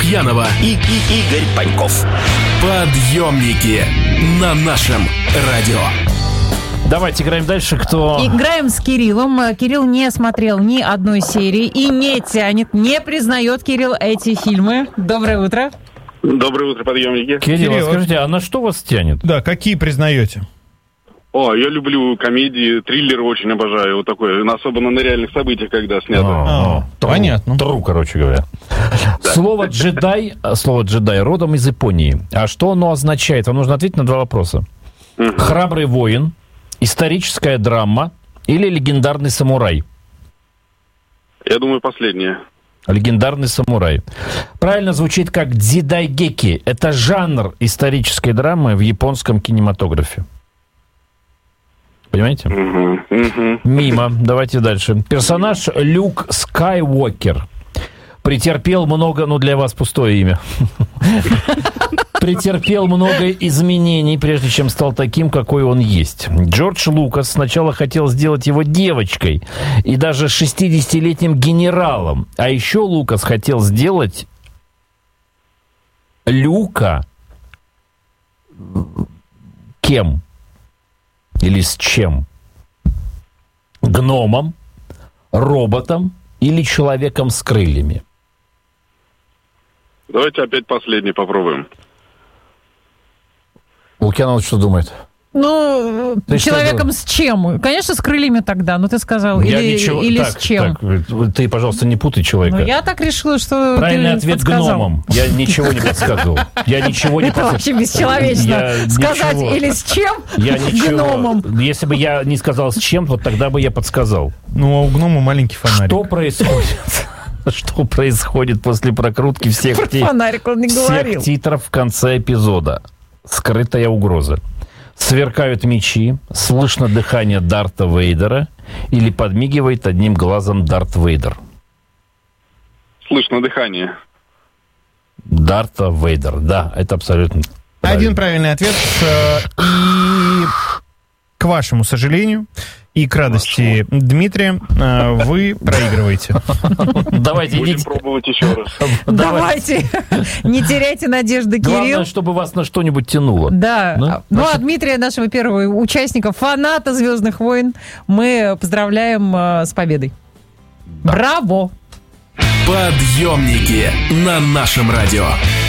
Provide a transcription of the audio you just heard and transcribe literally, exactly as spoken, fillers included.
Лукьянова и, и Игорь Паньков. Подъемники на нашем радио. Давайте играем дальше. Кто... Играем с Кириллом. Кирилл не смотрел ни одной серии и не тянет, не признает, Кирилл, эти фильмы. Доброе утро. Доброе утро, подъемники. Кирилл, Кирилл, скажите, а на что вас тянет? Да, какие признаете? О, я люблю комедии, триллеры очень обожаю. Вот такое, особенно на реальных событиях, когда снято. А, Тру, понятно. Тру, короче говоря. Слово джедай, слово джедай родом из Японии. А что оно означает? Вам нужно ответить на два вопроса. Храбрый воин, историческая драма или легендарный самурай? Я думаю, последнее. Легендарный самурай. Правильно звучит как дзидайгеки. Это жанр исторической драмы в японском кинематографе. Понимаете? Угу, угу. Мимо. Давайте дальше. Персонаж Люк Скайуокер претерпел много... Ну, для вас пустое имя. Претерпел много изменений, прежде чем стал таким, какой он есть. Джордж Лукас сначала хотел сделать его девочкой и даже шестидесятилетним генералом. А еще Лукас хотел сделать Люка кем? Или с чем? Гномом, роботом или человеком с крыльями? Давайте опять последний попробуем. Лукьянов что думает? Ну, Ты человеком с чем? Конечно, с крыльями тогда, ну ты сказал. Я или ничего... или так, с чем? Так, ты, пожалуйста, не путай человека. Ну, я так решила, что Правильный ты ответ подсказал. гномом. Я ничего не подсказывал. Я ничего не Это подсказывал. вообще бесчеловечно. Я Сказать ничего. или с чем? Я ничего. Гномом. Если бы я не сказал с чем, вот тогда бы я подсказал. Ну, а у гнома маленький фонарик. Что происходит? Что происходит после прокрутки всех, Про ти- фонарик он не говорил. всех титров в конце эпизода? Скрытая угроза. Сверкают мечи, слышно дыхание Дарта Вейдера или подмигивает одним глазом Дарт Вейдер? Слышно дыхание. Дарта Вейдер, да, это абсолютно правильно. Один правильный ответ. э, И к вашему сожалению, и к радости Дмитрия, э, вы проигрываете. Давайте, Будем идите. пробовать еще раз. Давайте. Не теряйте надежды, Кирилл. Главное, чтобы вас на что-нибудь тянуло. Да. Ну, Ну, значит- а Дмитрия, нашего первого участника, фаната «Звездных войн», мы поздравляем э, с победой. Браво! Подъемники на нашем радио.